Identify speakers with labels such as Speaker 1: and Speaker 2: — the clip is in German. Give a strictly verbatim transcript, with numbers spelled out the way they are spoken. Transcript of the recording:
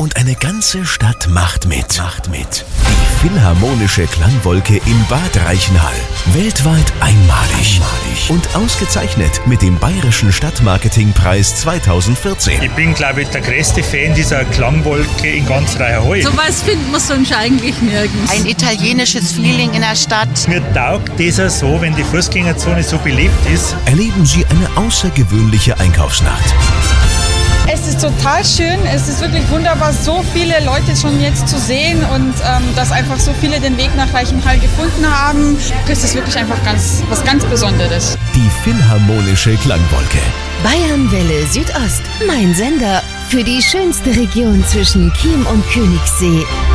Speaker 1: Und eine ganze Stadt macht mit. Macht mit. Die Philharmonische Klangwolke in Bad Reichenhall. Weltweit einmalig. einmalig. Und ausgezeichnet mit dem Bayerischen Stadtmarketingpreis zweitausendvierzehn.
Speaker 2: Ich bin, glaube ich, der größte Fan dieser Klangwolke in ganz Reichenhall.
Speaker 3: So was findet man sonst eigentlich nirgends.
Speaker 4: Ein italienisches Feeling in der Stadt.
Speaker 2: Mir taugt dieser so, wenn die Fußgängerzone so belebt ist.
Speaker 1: Erleben Sie eine außergewöhnliche Einkaufsnacht.
Speaker 5: Es ist total schön, es ist wirklich wunderbar, so viele Leute schon jetzt zu sehen und ähm, dass einfach so viele den Weg nach Reichenhall gefunden haben. Es ist wirklich einfach ganz, was ganz Besonderes.
Speaker 1: Die Philharmonische Klangwolke.
Speaker 6: Bayernwelle Südost, mein Sender für die schönste Region zwischen Chiem und Königssee.